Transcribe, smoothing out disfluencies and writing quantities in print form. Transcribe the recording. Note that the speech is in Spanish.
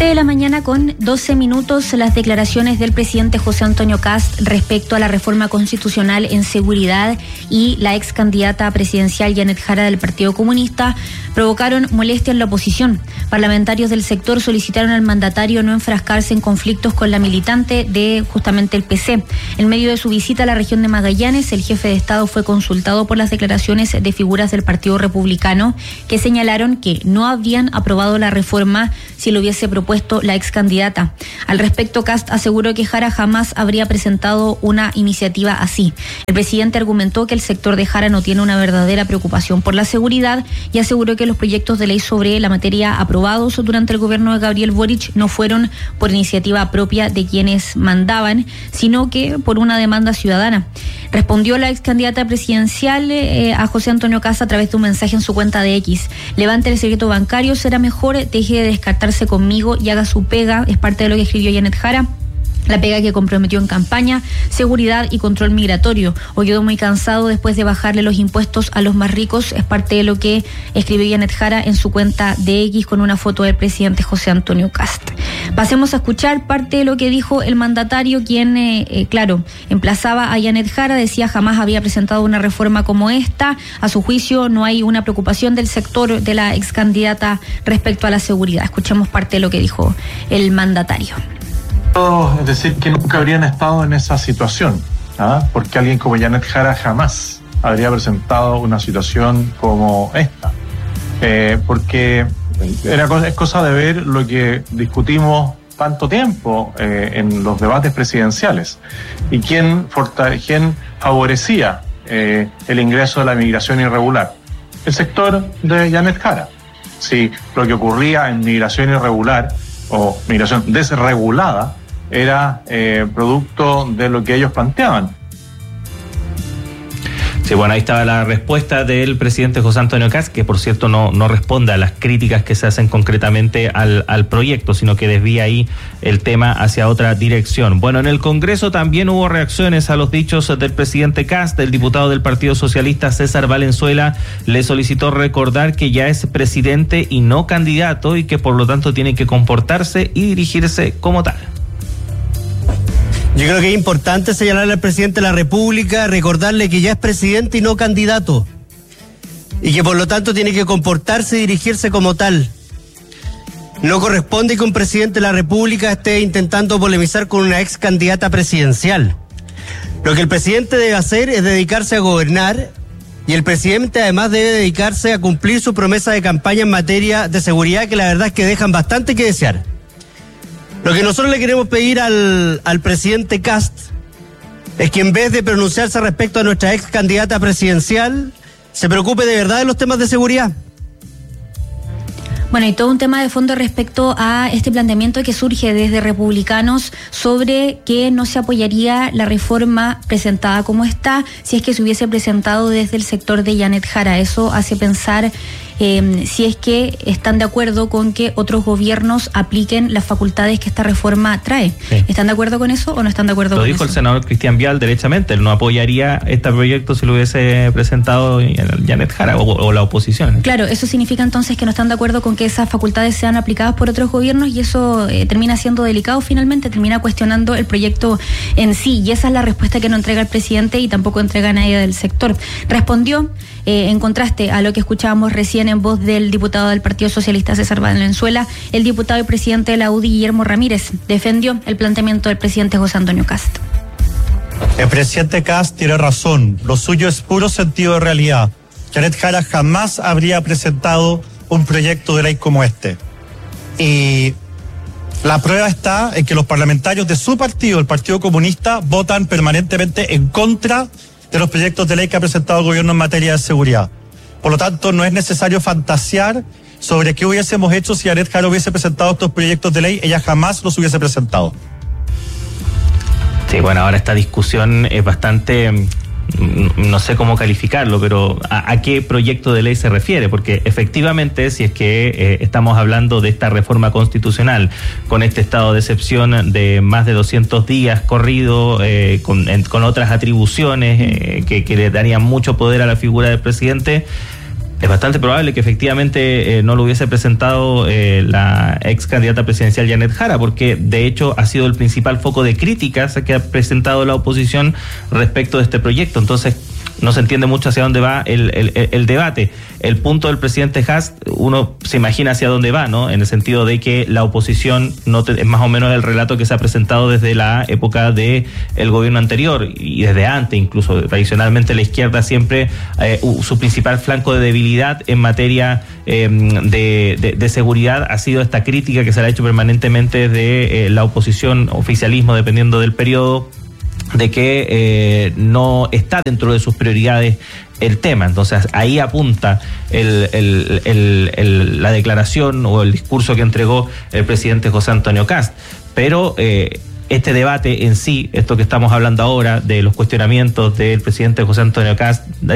7:12 a.m. Las declaraciones del presidente José Antonio Kast respecto a la reforma constitucional en seguridad y la ex candidata presidencial Janet Jara del Partido Comunista provocaron molestia en la oposición. Parlamentarios del sector solicitaron al mandatario no enfrascarse en conflictos con la militante de justamente el PC. En medio de su visita a la región de Magallanes, el jefe de Estado fue consultado por las declaraciones de figuras del Partido Republicano que señalaron que no habrían aprobado la reforma si lo hubiese propuesto la ex candidata. Al respecto, Kast aseguró que Jara jamás habría presentado una iniciativa así. El presidente argumentó que el sector de Jara no tiene una verdadera preocupación por la seguridad y aseguró que los proyectos de ley sobre la materia aprobados durante el gobierno de Gabriel Boric no fueron por iniciativa propia de quienes mandaban, sino que por una demanda ciudadana. Respondió la ex candidata presidencial a José Antonio Kast a través de un mensaje en su cuenta de X. Levante el secreto bancario, será mejor, deje de descartarse conmigo y haga su pega. Es parte de lo que escribió Janet Jara. La pega que comprometió en campaña, seguridad y control migratorio. Hoy quedó muy cansado después de bajarle los impuestos a los más ricos. Es parte de lo que escribió Janet Jara en su cuenta de X con una foto del presidente José Antonio Kast. Pasemos a escuchar parte de lo que dijo el mandatario, quien, emplazaba a Janet Jara, decía jamás había presentado una reforma como esta. A su juicio no hay una preocupación del sector de la ex candidata respecto a la seguridad. Escuchemos parte de lo que dijo el mandatario. Es decir, que nunca habrían estado en esa situación, porque alguien como Janet Jara jamás habría presentado una situación como esta, porque es cosa de ver lo que discutimos tanto tiempo en los debates presidenciales y quién favorecía el ingreso de la migración irregular. El sector de Janet Jara. Si lo que ocurría en migración irregular o migración desregulada era producto de lo que ellos planteaban. Sí, bueno, ahí estaba la respuesta del presidente José Antonio Kast, que por cierto no responde a las críticas que se hacen concretamente al proyecto, sino que desvía ahí el tema hacia otra dirección. Bueno, en el Congreso también hubo reacciones a los dichos del presidente Kast. El diputado del Partido Socialista, César Valenzuela, le solicitó recordar que ya es presidente y no candidato y que por lo tanto tiene que comportarse y dirigirse como tal. Yo creo que es importante señalarle al presidente de la República, recordarle que ya es presidente y no candidato, y que por lo tanto tiene que comportarse y dirigirse como tal. No corresponde que un presidente de la República esté intentando polemizar con una ex candidata presidencial. Lo que el presidente debe hacer es dedicarse a gobernar, y el presidente además debe dedicarse a cumplir su promesa de campaña en materia de seguridad, que la verdad es que dejan bastante que desear. Lo que nosotros le queremos pedir al presidente Kast es que en vez de pronunciarse respecto a nuestra ex candidata presidencial, se preocupe de verdad de los temas de seguridad. Bueno, y todo un tema de fondo respecto a este planteamiento que surge desde republicanos sobre que no se apoyaría la reforma presentada como está si es que se hubiese presentado desde el sector de Janet Jara. Eso hace pensar si es que están de acuerdo con que otros gobiernos apliquen las facultades que esta reforma trae. Sí. ¿Están de acuerdo con eso o no están de acuerdo con eso? Lo dijo el senador Cristian Vial derechamente, él no apoyaría este proyecto si lo hubiese presentado Janet Jara o la oposición. Claro, eso significa entonces que no están de acuerdo con que esas facultades sean aplicadas por otros gobiernos y eso termina siendo delicado finalmente, termina cuestionando el proyecto en sí, y esa es la respuesta que no entrega el presidente y tampoco entrega nadie del sector. Respondió en contraste a lo que escuchábamos recién en voz del diputado del Partido Socialista César Valenzuela, el diputado y presidente de la UDI Guillermo Ramírez defendió el planteamiento del presidente José Antonio Kast. El presidente Kast tiene razón, lo suyo es puro sentido de realidad. Janet Jara jamás habría presentado un proyecto de ley como este. Y la prueba está en que los parlamentarios de su partido, el Partido Comunista, votan permanentemente en contra de los proyectos de ley que ha presentado el gobierno en materia de seguridad. Por lo tanto, no es necesario fantasear sobre qué hubiésemos hecho si Janet Jara hubiese presentado estos proyectos de ley. Ella jamás los hubiese presentado. Sí, bueno, ahora esta discusión es bastante, no sé cómo calificarlo, pero ¿a qué proyecto de ley se refiere? Porque efectivamente, si es que estamos hablando de esta reforma constitucional con este estado de excepción de más de 200 días corrido, con otras atribuciones que le darían mucho poder a la figura del presidente, Es bastante probable que efectivamente no lo hubiese presentado la ex candidata presidencial Janet Jara, porque de hecho ha sido el principal foco de críticas que ha presentado la oposición respecto de este proyecto. Entonces no se entiende mucho hacia dónde va el debate. El punto del presidente Kast, uno se imagina hacia dónde va, ¿no? En el sentido de que la oposición es más o menos el relato que se ha presentado desde la época del gobierno anterior y desde antes, incluso tradicionalmente la izquierda siempre su principal flanco de debilidad en materia de seguridad ha sido esta crítica que se le ha hecho permanentemente de la oposición, oficialismo, dependiendo del periodo, de que no está dentro de sus prioridades el tema. Entonces ahí apunta la declaración o el discurso que entregó el presidente José Antonio Kast. Pero este debate en sí, esto que estamos hablando ahora de los cuestionamientos del presidente José Antonio Kast